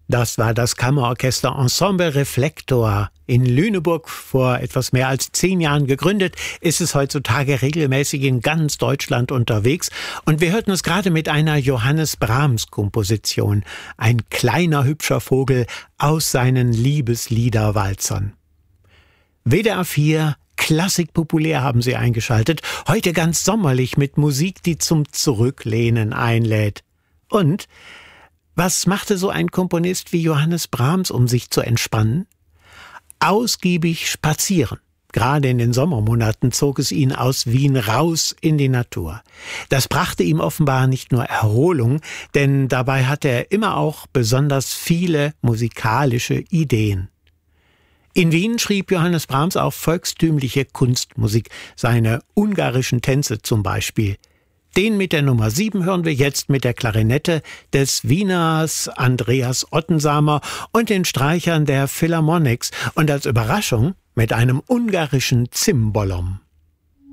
Das war das Kammerorchester Ensemble Reflektor. In Lüneburg vor etwas mehr als 10 Jahren gegründet, ist es heutzutage regelmäßig in ganz Deutschland unterwegs. Und wir hörten es gerade mit einer Johannes Brahms-Komposition. Ein kleiner, hübscher Vogel aus seinen Liebesliederwalzern. WDR 4 Klassik populär haben Sie eingeschaltet. Heute ganz sommerlich mit Musik, die zum Zurücklehnen einlädt. Und was machte so ein Komponist wie Johannes Brahms, um sich zu entspannen? Ausgiebig spazieren. Gerade in den Sommermonaten zog es ihn aus Wien raus in die Natur. Das brachte ihm offenbar nicht nur Erholung, denn dabei hatte er immer auch besonders viele musikalische Ideen. In Wien schrieb Johannes Brahms auch volkstümliche Kunstmusik, seine ungarischen Tänze zum Beispiel. Den mit der Nummer 7 hören wir jetzt mit der Klarinette des Wieners Andreas Ottensamer und den Streichern der Philharmonics und als Überraschung mit einem ungarischen Cimbalom.